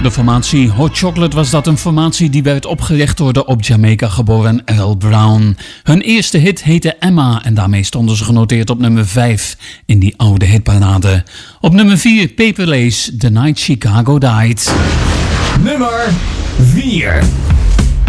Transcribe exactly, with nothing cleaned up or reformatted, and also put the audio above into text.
De formatie Hot Chocolate was dat, een formatie die werd opgericht door de op Jamaica geboren Earl Brown. Hun eerste hit heette Emma en daarmee stonden ze genoteerd op nummer vijf in die oude hitparade. Op nummer vier Paper Lace, The Night Chicago Died. Nummer vier.